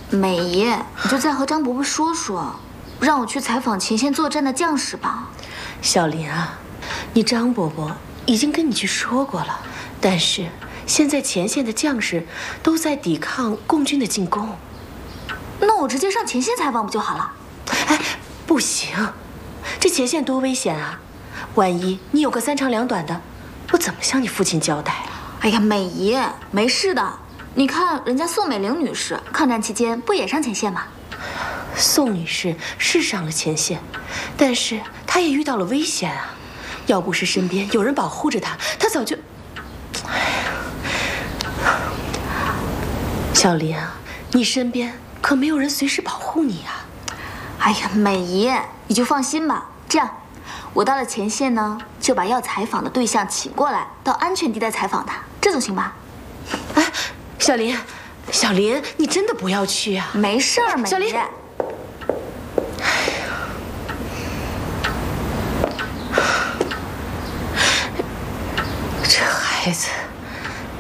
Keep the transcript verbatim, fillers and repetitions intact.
美姨，你就再和张伯伯说说，让我去采访前线作战的将士吧。 小林啊，你张伯伯已经跟你去说过了，但是现在前线的将士都在抵抗共军的进攻。 那我直接上前线采访不就好了？ 哎，不行，这前线多危险啊！万一你有个三长两短的，我怎么向你父亲交代啊？ 哎呀，美姨，没事的。你看人家宋美龄女士抗战期间不也上前线吗？ 宋女士是上了前线，但是她也遇到了危险啊！要不是身边有人保护着她，她早就……哎呀，小林啊，你身边可没有人随时保护你啊！ 哎呀，美姨，你就放心吧。这样，我到了前线呢，就把要采访的对象请过来，到安全地带采访他，这总行吧？ 哎，小林，小林，你真的不要去啊！ 没事儿，美姨。 小林，这孩子。